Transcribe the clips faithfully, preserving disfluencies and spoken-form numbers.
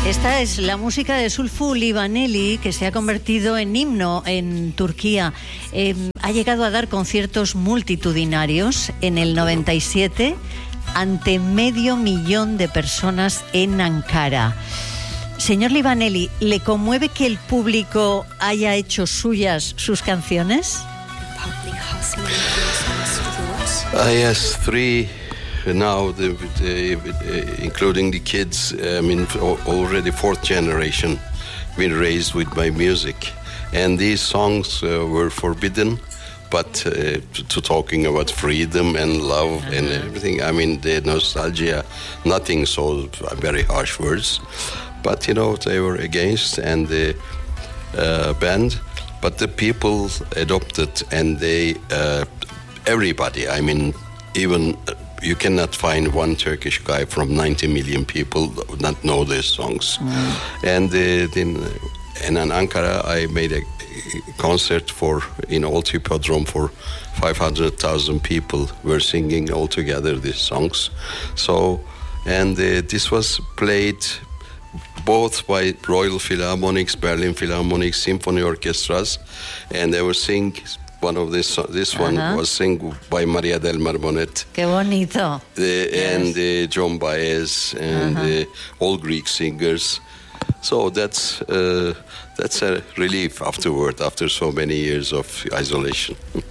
Esta es la música de Zulfü Livaneli, que se ha convertido en himno en Turquía. Eh, ha llegado a dar conciertos multitudinarios en el noventa y siete ante medio millón de personas en Ankara. Señor Livaneli, ¿le conmueve que el público haya hecho suyas sus canciones? Uh, yes, three now, the, the, uh, including the kids. I mean, already fourth generation been raised with my music, and these songs uh, were forbidden. But uh, to, to talking about freedom and love uh-huh. and everything, I mean, the nostalgia, nothing so very harsh words. But, you know, they were against and the uh, banned. But the people adopted and they, uh, everybody, I mean, even you cannot find one Turkish guy from ninety million people not know these songs. Mm. And uh, then and in Ankara, I made a concert for in Old Hippodrome for five hundred thousand people were singing all together these songs. So, and uh, this was played both by Royal Philharmonics, Berlin Philharmonic, symphony orchestras, and they were sing. One of this this uh-huh. one was sung by Maria del Mar Bonet. Qué bonito. The, yes. And uh, John Baez and uh-huh. uh, all Greek singers. So that's uh, that's a relief afterward, after so many years of isolation.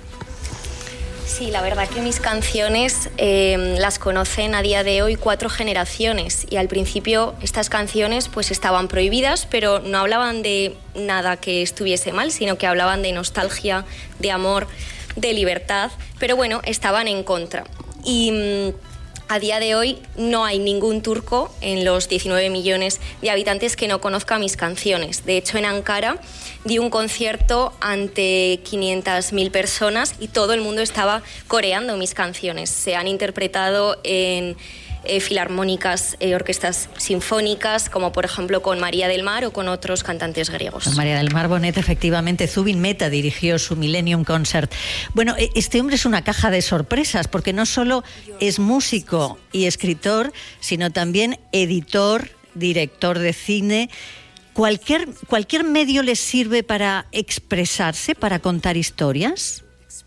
Sí, la verdad que mis canciones eh, las conocen a día de hoy cuatro generaciones y al principio estas canciones pues estaban prohibidas, pero no hablaban de nada que estuviese mal, sino que hablaban de nostalgia, de amor, de libertad, pero bueno, estaban en contra. Y mmm, a día de hoy no hay ningún turco en los diecinueve millones de habitantes que no conozca mis canciones. De hecho, en Ankara di un concierto ante quinientas mil personas y todo el mundo estaba coreando mis canciones. Se han interpretado en eh, filarmónicas, eh, orquestas sinfónicas, como por ejemplo con María del Mar o con otros cantantes griegos. Con María del Mar Bonet, efectivamente. Zubin Mehta dirigió su Millennium Concert. Bueno, este hombre es una caja de sorpresas, porque no solo es músico y escritor, sino también editor, director de cine. ¿Cualquier, cualquier medio les sirve para expresarse, para contar historias?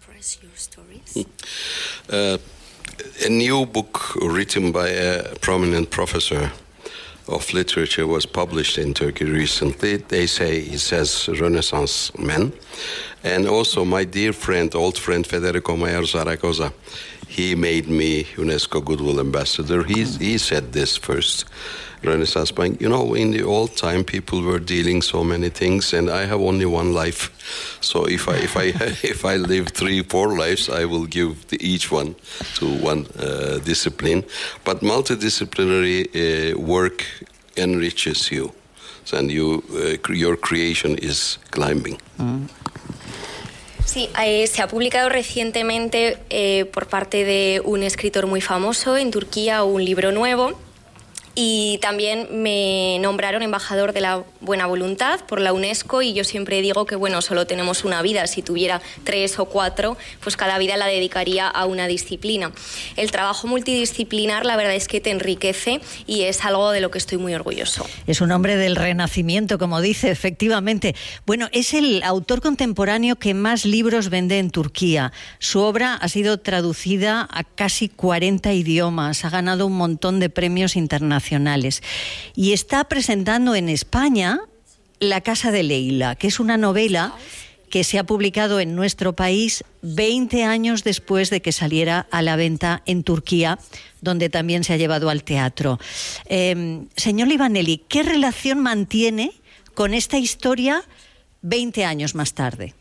Uh, a new book written by a prominent professor of literature was published in Turkey recently. They say it says Renaissance man. And also my dear friend, old friend Federico Mayer Zaragoza, he made me UNESCO Goodwill Ambassador. He, he said this first. Renaissance Bank. You know, in the old time, people were dealing so many things, and I have only one life. So if I if I if I live three, four lives, I will give the, each one to one uh, discipline. But multidisciplinary uh, work enriches you, and you uh, your creation is climbing. Mm. Sí, eh, se ha publicado recientemente eh, por parte de un escritor muy famoso en Turquía un libro nuevo. Y también me nombraron embajador de la buena voluntad por la UNESCO y yo siempre digo que, bueno, solo tenemos una vida. Si tuviera tres o cuatro, pues cada vida la dedicaría a una disciplina. El trabajo multidisciplinar, la verdad es que te enriquece y es algo de lo que estoy muy orgulloso. Es un hombre del Renacimiento, como dice, efectivamente. Bueno, es el autor contemporáneo que más libros vende en Turquía. Su obra ha sido traducida a casi cuarenta idiomas, ha ganado un montón de premios internacionales. Y está presentando en España La Casa de Leila, que es una novela que se ha publicado en nuestro país veinte años después de que saliera a la venta en Turquía, donde también se ha llevado al teatro. Eh, señor Livaneli, ¿qué relación mantiene con esta historia veinte años más tarde?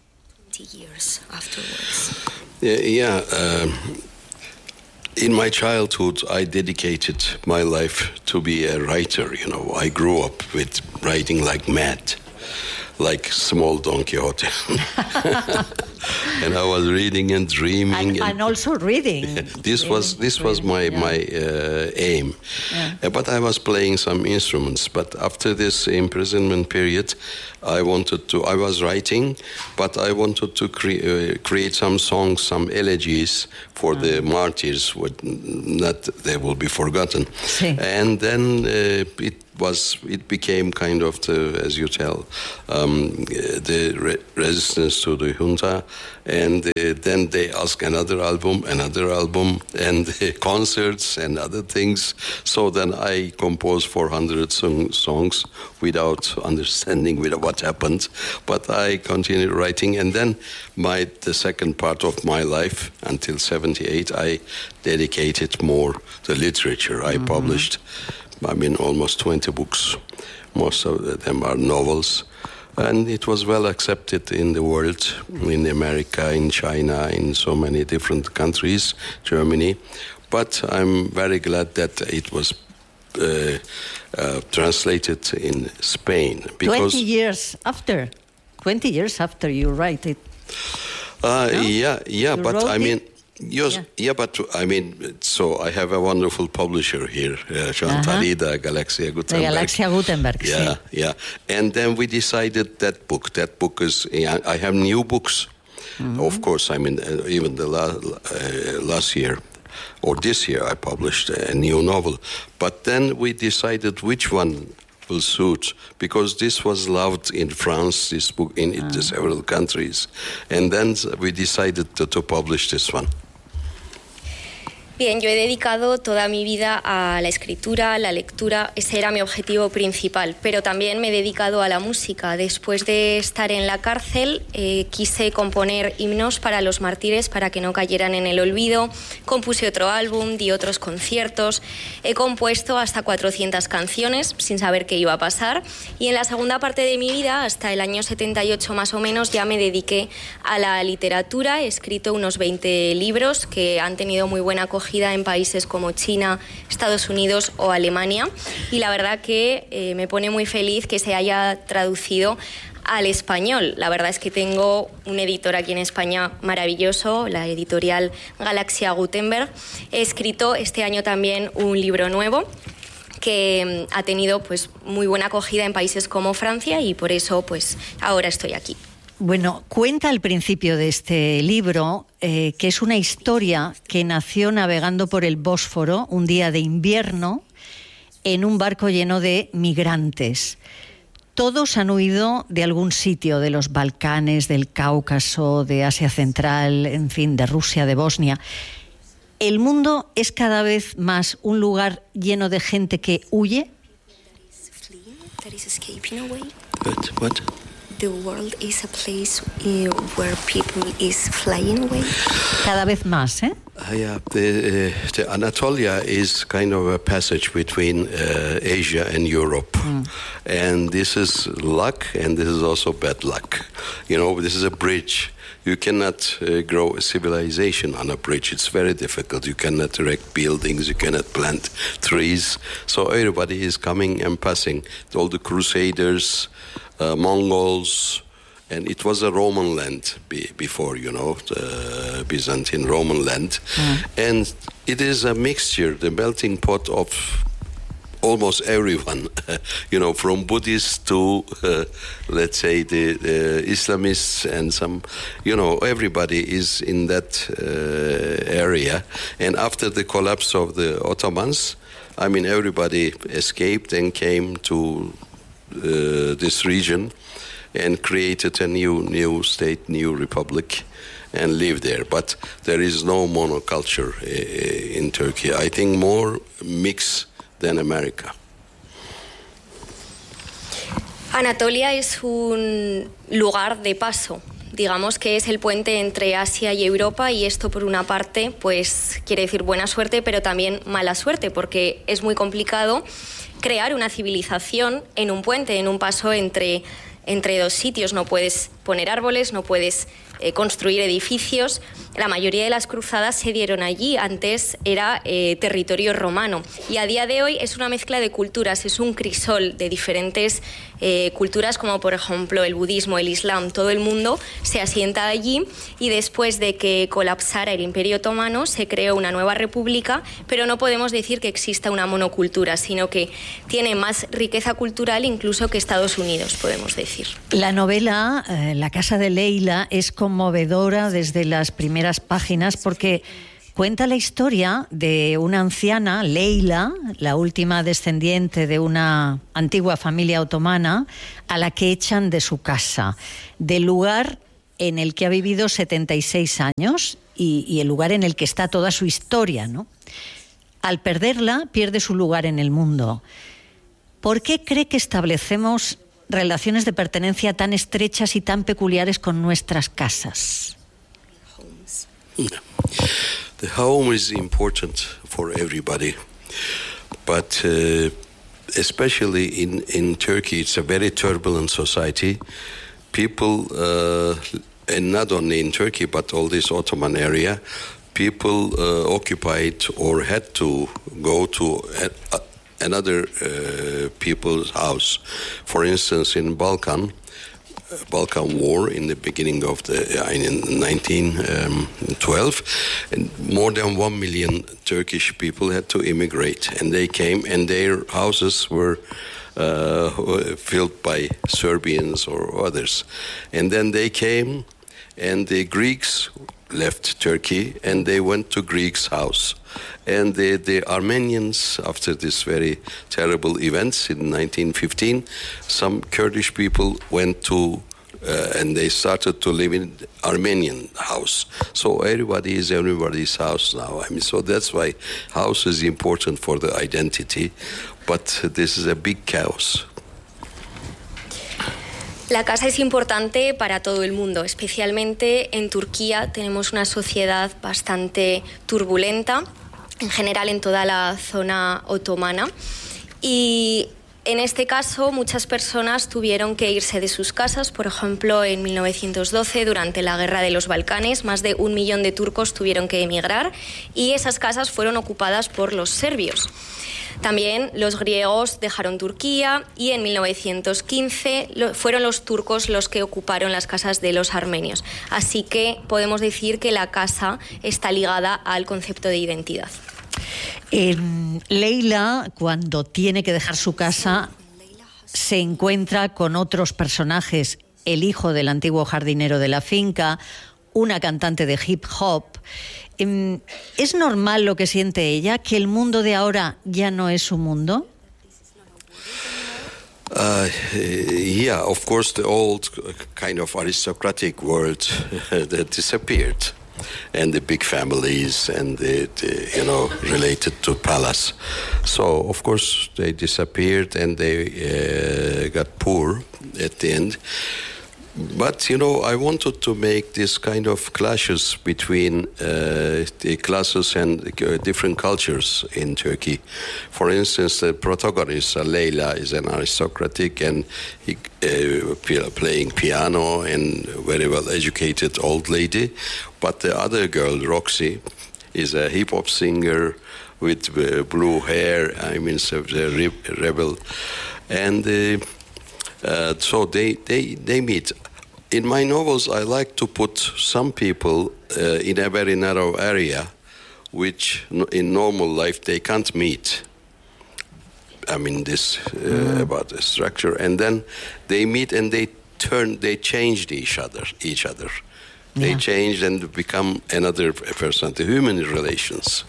Yeah, yeah uh... In my childhood, I dedicated my life to be a writer, you know. I grew up with writing like mad, like small Don Quixote. and I was reading and dreaming, and, and, and also reading. This really, was this really, was my yeah. my uh, aim, yeah. uh, but I was playing some instruments. But after this imprisonment period, I wanted to. I was writing, but I wanted to cre- uh, create some songs, some elegies for mm. the martyrs, would not they will be forgotten. Sí. And then uh, it was it became kind of the, as you tell, um, the re- resistance to the junta, and uh, then they ask another album, another album, and uh, concerts and other things. So then I composed four hundred song- songs without understanding with what happened, but I continued writing, and then my the second part of my life until seventy-eight, I dedicated more to literature. I mm-hmm. published, I mean, almost twenty books. Most of them are novels. And it was well accepted in the world, in America, in China, in so many different countries, Germany. But I'm very glad that it was uh, uh, translated in Spain. Because twenty years after. twenty years after you write it. Uh, no? Yeah, yeah, you but I mean... It? Yes, yeah. yeah, but I mean, so I have a wonderful publisher here, uh, Chantalida, uh-huh. Galaxia Gutenberg. The Galaxia Gutenberg, yeah, sí. yeah. And then we decided that book. That book is. I have new books, mm-hmm. of course. I mean, uh, even the la- uh, last year or this year, I published a new novel. But then we decided which one will suit, because this was loved in France, this book in uh-huh. it, several countries, and then we decided to, to publish this one. Bien, yo he dedicado toda mi vida a la escritura, a la lectura, ese era mi objetivo principal, pero también me he dedicado a la música. Después de estar en la cárcel, eh, quise componer himnos para los mártires para que no cayeran en el olvido, compuse otro álbum, di otros conciertos, he compuesto hasta cuatrocientas canciones sin saber qué iba a pasar, y en la segunda parte de mi vida, hasta el año setenta y ocho más o menos, ya me dediqué a la literatura, he escrito unos veinte libros que han tenido muy buena acogida en países como China, Estados Unidos o Alemania, y la verdad que eh, me pone muy feliz que se haya traducido al español. La verdad es que tengo un editor aquí en España maravilloso, la editorial Galaxia Gutenberg. He escrito este año también un libro nuevo que ha tenido pues muy buena acogida en países como Francia, y por eso pues ahora estoy aquí. Bueno, cuenta al principio de este libro eh, que es una historia que nació navegando por el Bósforo un día de invierno en un barco lleno de migrantes. Todos han huido de algún sitio, de los Balcanes, del Cáucaso, de Asia Central, en fin, de Rusia, de Bosnia. ¿El mundo es cada vez más un lugar lleno de gente que huye? What? What? The world is a place uh, where people is flying away. Cada vez más, ¿eh? Uh, yeah, the, uh, the Anatolia is kind of a passage between uh, Asia and Europe. Mm. And this is luck, and this is also bad luck. You know, this is a bridge. You cannot uh, grow a civilization on a bridge. It's very difficult. You cannot erect buildings. You cannot plant trees. So everybody is coming and passing. All the Crusaders, uh, Mongols, and it was a Roman land be, before, you know, the Byzantine Roman land. Mm. And it is a mixture, the melting pot of almost everyone, you know, from Buddhists to, uh, let's say, the, the Islamists, and some, you know, everybody is in that uh, area. And after the collapse of the Ottomans, I mean, everybody escaped and came to uh, this region and created a new new state, new republic, and live there. But there is no monoculture uh, in Turkey. I think more mix than America. Anatolia es un lugar de paso. Digamos que es el puente entre Asia y Europa, y esto por una parte pues quiere decir buena suerte, pero también mala suerte, porque es muy complicado crear una civilización en un puente, en un paso entre, entre dos sitios. No puedes poner árboles, no puedes eh, construir edificios. La mayoría de las cruzadas se dieron allí, antes era eh, territorio romano, y a día de hoy es una mezcla de culturas, es un crisol de diferentes eh, culturas, como por ejemplo el budismo, el islam. Todo el mundo se asienta allí, y después de que colapsara el Imperio Otomano se creó una nueva república, pero no podemos decir que exista una monocultura, sino que tiene más riqueza cultural incluso que Estados Unidos, podemos decir. La novela eh, La casa de Leila es conmovedora desde las primeras páginas porque cuenta la historia de una anciana, Leila, la última descendiente de una antigua familia otomana, a la que echan de su casa, del lugar en el que ha vivido setenta y seis años y, y el lugar en el que está toda su historia, ¿no? Al perderla, pierde su lugar en el mundo. ¿Por qué cree que establecemos relaciones de pertenencia tan estrechas y tan peculiares con nuestras casas? The home is important for everybody, but uh, especially in, in Turkey, it's a very turbulent society. People, uh, and not only in Turkey, but all this Ottoman area, people uh, occupied or had to go to a, a, another uh, people's house. For instance, in Balkan, Balkan War in the beginning of the uh, in nineteen twelve, and more than one million Turkish people had to immigrate, and they came, and their houses were uh, filled by Serbians or others, and then they came, and the Greeks left Turkey, and they went to Greeks' house. And the, the Armenians, after this very terrible events in nineteen fifteen, some Kurdish people went to, uh, and they started to live in Armenian house. So everybody is everybody's house now. I mean, so that's why house is important for the identity, but this is a big chaos. La casa es importante para todo el mundo, especialmente en Turquía. Tenemos una sociedad bastante turbulenta, en general en toda la zona otomana, y en este caso muchas personas tuvieron que irse de sus casas. Por ejemplo, en mil novecientos doce, durante la guerra de los Balcanes, más de un millón de turcos tuvieron que emigrar, y esas casas fueron ocupadas por los serbios. También los griegos dejaron Turquía, y en mil novecientos quince fueron los turcos los que ocuparon las casas de los armenios. Así que podemos decir que la casa está ligada al concepto de identidad. Eh, Leila, cuando tiene que dejar su casa, se encuentra con otros personajes: el hijo del antiguo jardinero de la finca, una cantante de hip hop. ¿Es normal lo que siente ella, que el mundo de ahora ya no es su mundo? Uh, yeah, of course, the old kind of aristocratic world that disappeared, and the big families, and the, the you know related to palace. So of course they disappeared, and they uh, got poor at the end. But, you know, I wanted to make this kind of clashes between uh, the classes and uh, different cultures in Turkey. For instance, the protagonist, uh, Leila, is an aristocratic and he, uh, playing piano and very well-educated old lady. But the other girl, Roxy, is a hip-hop singer with uh, blue hair. I mean, so a rebel. And uh, uh, so they, they, they meet. In my novels, I like to put some people uh, in a very narrow area, which in normal life they can't meet. I mean, this uh, mm. about the structure, and then they meet and they turn, they changed each other, each other. Yeah. They changed and become another person. The human relations.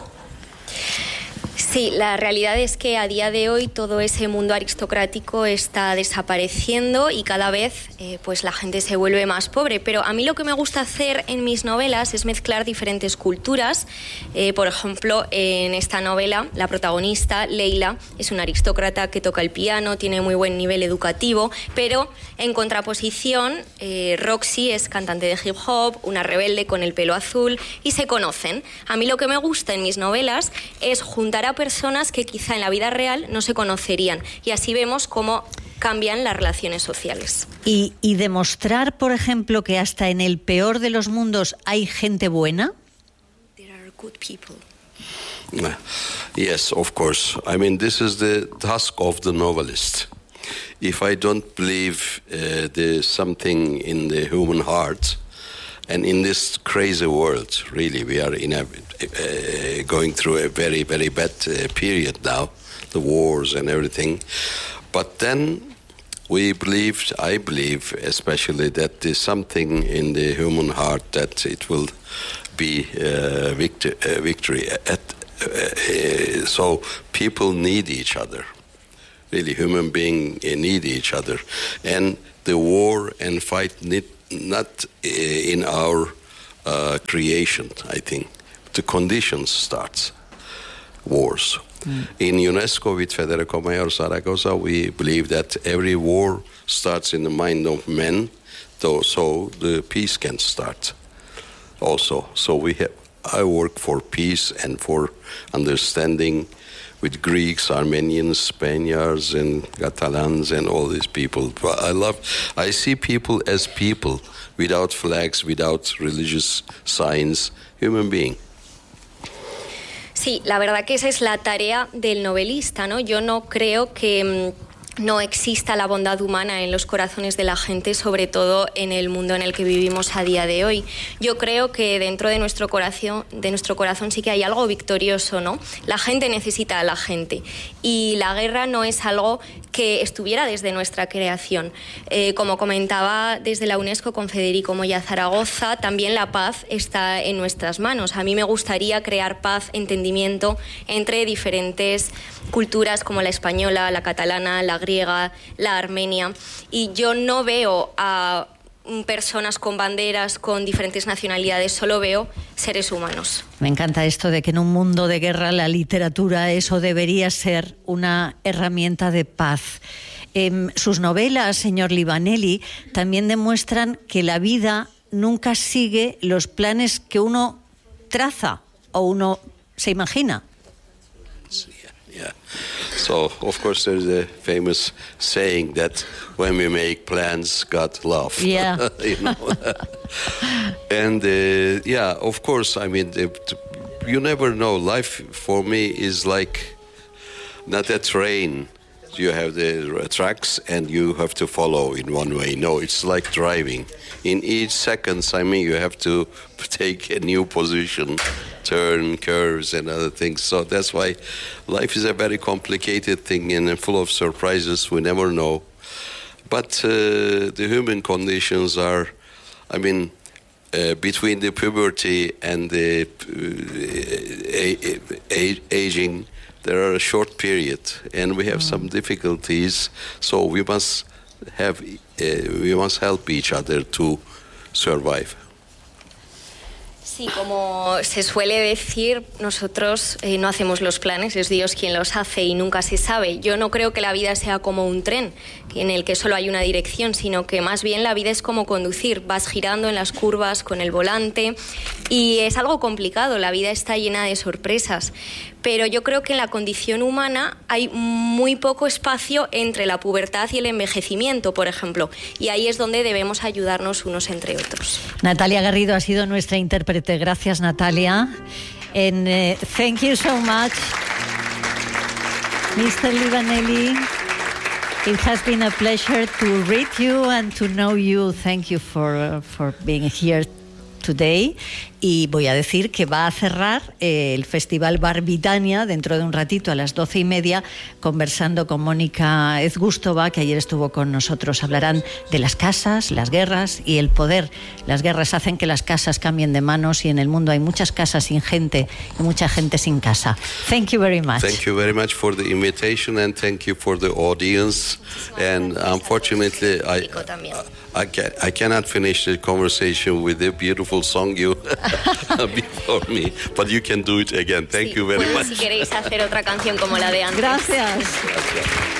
Sí, la realidad es que a día de hoy todo ese mundo aristocrático está desapareciendo y cada vez eh, pues la gente se vuelve más pobre. Pero a mí lo que me gusta hacer en mis novelas es mezclar diferentes culturas. Eh, por ejemplo, en esta novela, la protagonista, Leila, es una aristócrata que toca el piano, tiene muy buen nivel educativo, pero en contraposición, eh, Roxy es cantante de hip hop, una rebelde con el pelo azul, y se conocen. A mí lo que me gusta en mis novelas es juntar a personas que quizá en la vida real no se conocerían, y así vemos cómo cambian las relaciones sociales. Y, y demostrar, por ejemplo, que hasta en el peor de los mundos hay gente buena. There are good people. Yes, of course. I mean, this is the task of the novelist. If I don't believe uh, there's something in the human heart, and in this crazy world, really, we are in a, uh, going through a very, very bad uh, period now, the wars and everything. But then we believe, I believe especially, that there's something in the human heart that it will be uh, victor, uh, victory. At, uh, so people need each other. Really, human beings need each other. And the war and fight need not in our uh, creation, I think. The conditions starts wars. Mm. In UNESCO with Federico Mayor Zaragoza, we believe that every war starts in the mind of men, though, so the peace can start also. So we have, I work for peace and for understanding with Greeks, Armenians, Spaniards, and Catalans, and all these people. I love, I see people as people, without flags, without religious signs, human being. Sí, la verdad que esa es la tarea del novelista, ¿no? Yo no creo que no exista la bondad humana en los corazones de la gente, sobre todo en el mundo en el que vivimos a día de hoy. Yo creo que dentro de nuestro corazón, de nuestro corazón sí que hay algo victorioso, ¿no? La gente necesita a la gente y la guerra no es algo que estuviera desde nuestra creación. Eh, como comentaba desde la UNESCO con Federico Moya Zaragoza, también la paz está en nuestras manos. A mí me gustaría crear paz, entendimiento entre diferentes culturas como la española, la catalana, la griega, la armenia, y yo no veo a personas con banderas, con diferentes nacionalidades, solo veo seres humanos. Me encanta esto de que en un mundo de guerra la literatura, eso debería ser una herramienta de paz. Eh, sus novelas, señor Livaneli, también demuestran que la vida nunca sigue los planes que uno traza o uno se imagina. Yeah. So, of course, there's a famous saying that when we make plans, God laughs. Yeah. You know? And, uh, yeah, of course, I mean, you never know. Life, for me, is like not a train. You have the tracks and you have to follow in one way. No, it's like driving. In each second, I mean, you have to take a new position, turn, curves, and other things. So that's why life is a very complicated thing and full of surprises. We never know. But uh, the human conditions are, I mean, uh, between the puberty and the uh, a- aging, there are a short period, and we have mm. some difficulties. So we must have, uh, we must help each other to survive. Sí, como se suele decir, nosotros eh, no hacemos los planes, es Dios quien los hace y nunca se sabe. Yo no creo que la vida sea como un tren en el que solo hay una dirección, sino que más bien la vida es como conducir. Vas girando en las curvas con el volante y es algo complicado, la vida está llena de sorpresas. Pero yo creo que en la condición humana hay muy poco espacio entre la pubertad y el envejecimiento, por ejemplo, y ahí es donde debemos ayudarnos unos entre otros. Natalia Garrido ha sido nuestra intérprete. Gracias, Natalia. And uh, thank you so much, Mister Livaneli. It has been a pleasure to read you and to know you. Thank you for uh, for being here today. Y voy a decir que va a cerrar eh, el Festival Barbitania dentro de un ratito a las doce y media, conversando con Mónica Ezgústova, que ayer estuvo con nosotros. Hablarán de las casas, las guerras y el poder. Las guerras hacen que las casas cambien de manos y en el mundo hay muchas casas sin gente y mucha gente sin casa. Thank you very much. Thank you very much for the invitation and thank you for the audience. And unfortunately, I, I, can, I cannot finish the conversation with the beautiful song you before me, but you can do it again. Thank sí, you very much. Si queréis hacer otra canción como la de antes. Gracias. Gracias.